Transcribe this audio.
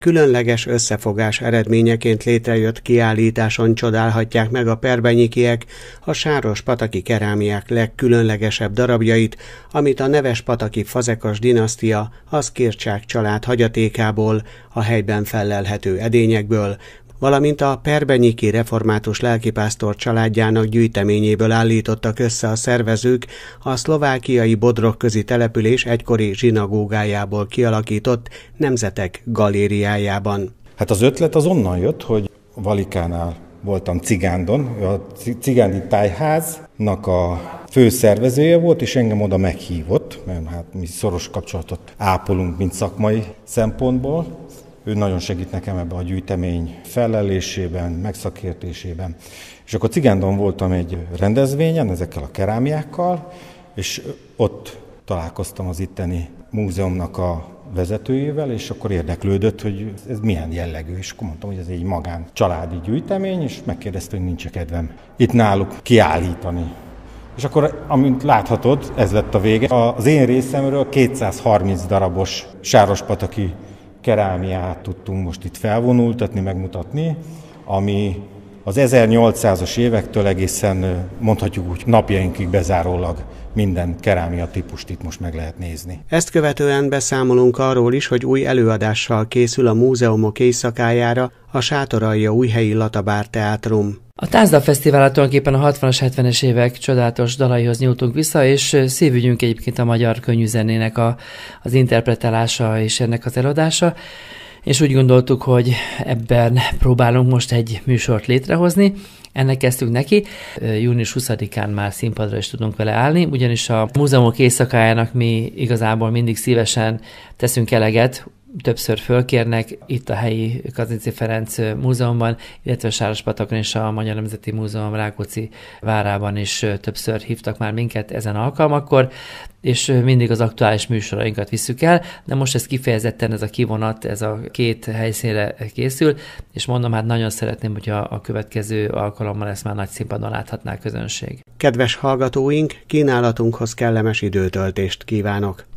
Különleges összefogás eredményeként létrejött kiállításon csodálhatják meg a perbenyikiek a sárospataki kerámiák legkülönlegesebb darabjait, amit a Nevespataki fazekas dinasztia, a Szkircsák család hagyatékából, a helyben fellelhető edényekből, valamint a perbenyiki református lelkipásztor családjának gyűjteményéből állítottak össze a szervezők a szlovákiai Bodrogközi település egykori zsinagógájából kialakított Nemzetek galériájában. Hát az ötlet az onnan jött, hogy Valikánál voltam Cigándon, a Cigándi Tájháznak a főszervezője volt, és engem oda meghívott, mert hát mi szoros kapcsolatot ápolunk, mint szakmai szempontból. Ő nagyon segít nekem ebben a gyűjtemény fellelésében, megszakértésében. És akkor Cigándon voltam egy rendezvényen ezekkel a kerámiákkal, és ott találkoztam az itteni múzeumnak a vezetőjével, és akkor érdeklődött, hogy ez milyen jellegű. És akkor mondtam, hogy ez egy magán családi gyűjtemény, és megkérdezte, hogy nincs kedvem itt náluk kiállítani. És akkor, amint láthatod, ez lett a vége. Az én részemről 230 darabos sárospataki kerámiát tudtunk most itt felvonultatni, megmutatni, ami az 1800-as évektől egészen mondhatjuk úgy napjainkig bezárólag minden kerámia típust itt most meg lehet nézni. Ezt követően beszámolunk arról is, hogy új előadással készül a múzeumok éjszakájára a Sátoraljaújhelyi Latabár Teátrum. A Tánzdal Fesztiválon tulajdonképpen a 60-as, 70-es évek csodálatos dalaihoz nyúltunk vissza, és szívügyünk egyébként a magyar könnyűzenének az interpretálása és ennek az eladása. És úgy gondoltuk, hogy ebben próbálunk most egy műsort létrehozni. Ennek kezdtünk neki. Június 20-án már színpadra is tudunk vele állni, ugyanis a múzeumok éjszakájának mi igazából mindig szívesen teszünk eleget, többször fölkérnek itt a helyi Kazinczy Ferenc Múzeumban, illetve Sárospatakon és a Magyar Nemzeti Múzeum Rákóczi várában is többször hívtak már minket ezen alkalmakkor, és mindig az aktuális műsorainkat visszük el, de most ez kifejezetten ez a kivonat, ez a két helyszínre készül, és mondom, hát nagyon szeretném, hogy a következő alkalommal ezt már nagy színpadon láthatná a közönség. Kedves hallgatóink, kínálatunkhoz kellemes időtöltést kívánok!